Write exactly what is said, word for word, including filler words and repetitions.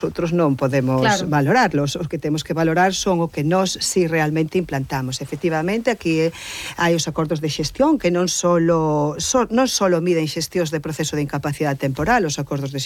outros non podemos Claro. valorarlos, os que temos que valorar son o que nós si realmente implantamos. Efectivamente, aquí eh, hai os acordos de xestión que non solo so, non solo miden xestións de proceso de incapacidade temporal, os acordos de